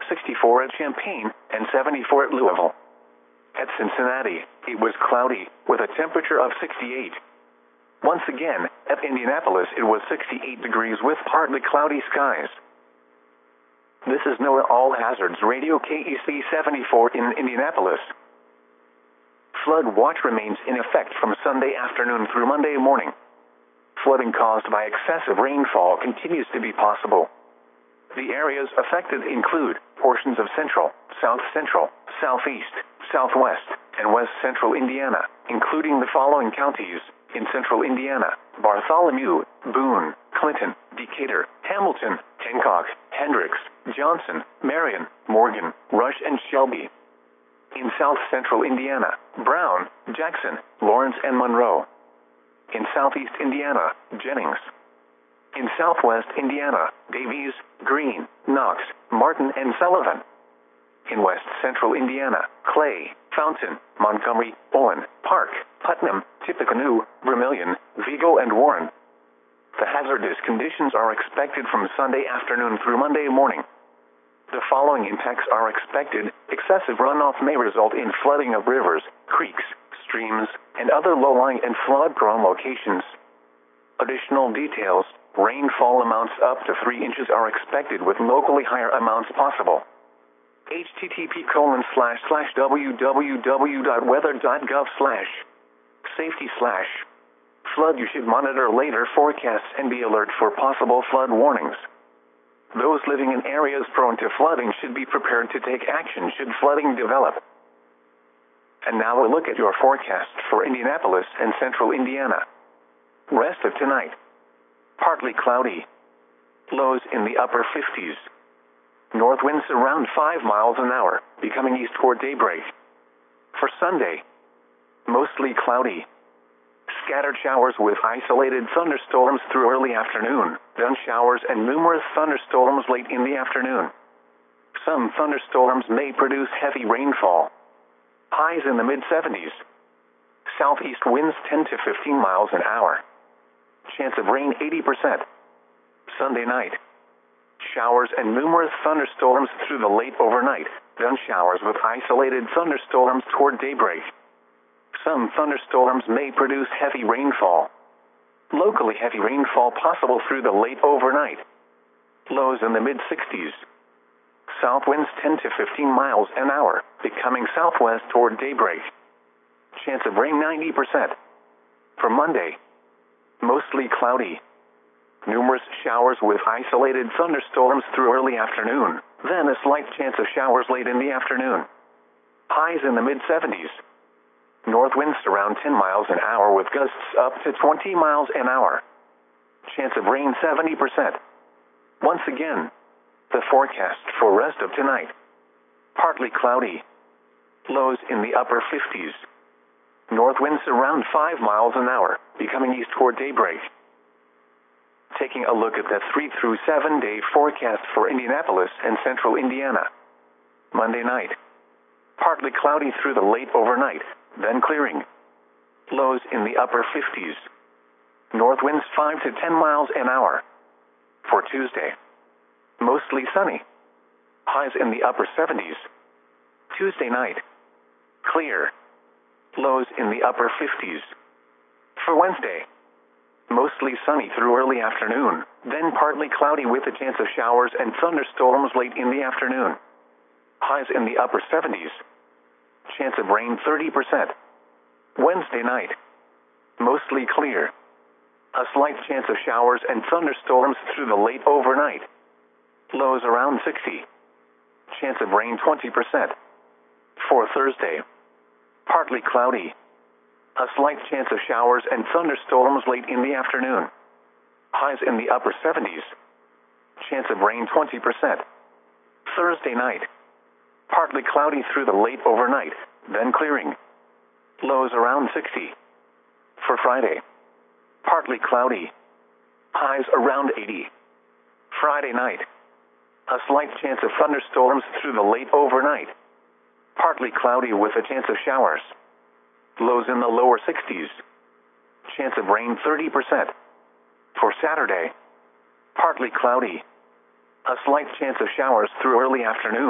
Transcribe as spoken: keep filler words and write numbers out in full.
sixty-four at Champaign and seventy-four at Louisville. At Cincinnati, it was cloudy, with a temperature of sixty-eight. Once again, at Indianapolis it was sixty-eight degrees with partly cloudy skies. This is NOAA All Hazards Radio K E C seventy-four in Indianapolis. Flood watch remains in effect from Sunday afternoon through Monday morning. Flooding caused by excessive rainfall continues to be possible. The areas affected include portions of central, south central, southeast, southwest, and west central Indiana, including the following counties in central Indiana: Bartholomew, Boone, Clinton, Decatur, Hamilton, Hancock, Hendricks, Johnson, Marion, Morgan, Rush, and Shelby. In south central Indiana: Brown, Jackson, Lawrence, and Monroe. In southeast Indiana: Jennings. In southwest Indiana: Davies, Greene, Knox, Martin, and Sullivan. In west central Indiana: Clay, Fountain, Montgomery, Owen, Park, Putnam, Tippecanoe, Vermilion, Vigo, and Warren. The hazardous conditions are expected from Sunday afternoon through Monday morning. The following impacts are expected. Excessive runoff may result in flooding of rivers, creeks, streams, and other low-lying and flood-prone locations. Additional details: rainfall amounts up to three inches are expected with locally higher amounts possible. http colon slash slash www.weather.gov slash safety slash flood. You should monitor later forecasts and be alert for possible flood warnings. Those living in areas prone to flooding should be prepared to take action should flooding develop. And now a look at your forecast for Indianapolis and central Indiana. Rest of tonight: partly cloudy. Lows in the upper fifties. North winds around five miles an hour, becoming east toward daybreak. For Sunday: mostly cloudy. Scattered showers with isolated thunderstorms through early afternoon, then showers and numerous thunderstorms late in the afternoon. Some thunderstorms may produce heavy rainfall. Highs in the mid seventies. Southeast winds ten to fifteen miles an hour. Chance of rain eighty percent. Sunday night: showers and numerous thunderstorms through the late overnight, then showers with isolated thunderstorms toward daybreak. Some thunderstorms may produce heavy rainfall. Locally heavy rainfall possible through the late overnight. Lows in the mid sixties. South winds ten to fifteen miles an hour, becoming southwest toward daybreak. Chance of rain ninety percent. For Monday: mostly cloudy. Numerous showers with isolated thunderstorms through early afternoon, then a slight chance of showers late in the afternoon. Highs in the mid seventies. North winds around ten miles an hour with gusts up to twenty miles an hour. Chance of rain seventy percent. Once again, the forecast for rest of tonight: partly cloudy. Lows in the upper fifties. North winds around five miles an hour, becoming east toward daybreak. Taking a look at the three through seven day forecast for Indianapolis and central Indiana. Monday night: partly cloudy through the late overnight, then clearing. Lows in the upper fifties. North winds five to ten miles an hour. For Tuesday: mostly sunny. Highs in the upper seventies. Tuesday night: clear. Lows in the upper fifties. For Wednesday: mostly sunny through early afternoon, then partly cloudy with a chance of showers and thunderstorms late in the afternoon. Highs in the upper seventies. Chance of rain thirty percent. Wednesday night: mostly clear. A slight chance of showers and thunderstorms through the late overnight. Lows around sixty. Chance of rain twenty percent. For Thursday: partly cloudy. A slight chance of showers and thunderstorms late in the afternoon. Highs in the upper seventies. Chance of rain twenty percent. Thursday night: partly cloudy through the late overnight, then clearing. Lows around sixty. For Friday: partly cloudy. Highs around eighty. Friday night: a slight chance of thunderstorms through the late overnight. Partly cloudy with a chance of showers. Lows in the lower sixties. Chance of rain thirty percent. For Saturday: partly cloudy. A slight chance of showers through early afternoon.